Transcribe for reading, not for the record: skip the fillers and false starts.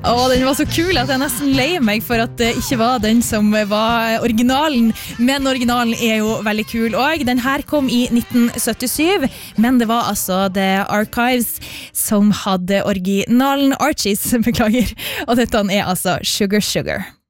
Den var så kul at jeg nesten leier meg for at det ikke var den som var originalen, men originalen jo veldig kul, og den her kom i 1977, men det var altså The Archives som hadde originalen Archies, beklager, og dette altså Sugar Sugar.